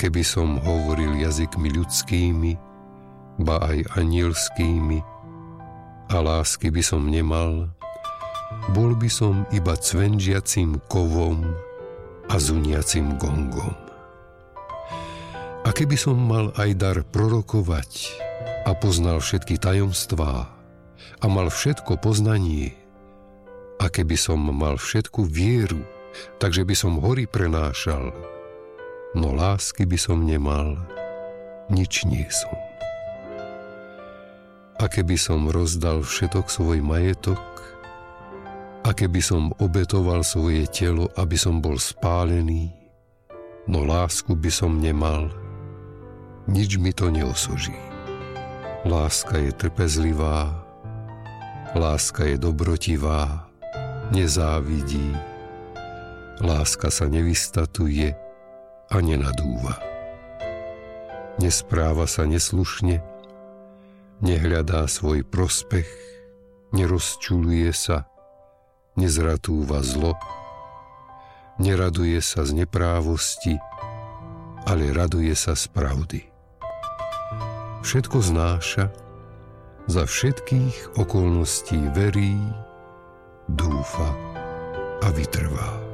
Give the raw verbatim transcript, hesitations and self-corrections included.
keby som hovoril jazykmi ľudskými, ba aj anielskými, a lásky by som nemal, bol by som iba cvenžiacim kovom a zuniacim gongom. A keby som mal aj dar prorokovať a poznal všetky tajomstvá a mal všetko poznanie, a keby som mal všetku vieru, takže by som hory prenášal, no lásky by som nemal, nič nie som. A keby som rozdal všetok svoj majetok, a keby som obetoval svoje telo, aby som bol spálený, no lásku by som nemal, nič mi to neosoží. Láska je trpezlivá, láska je dobrotivá, nezávidí, láska sa nevystatuje a nenadúva. Nespráva sa neslušne, nehľadá svoj prospech, nerozčuľuje sa, nezratúva zlo, neraduje sa z neprávosti, ale raduje sa z pravdy. Všetko znáša, za všetkých okolností verí, dúfa a vytrvá.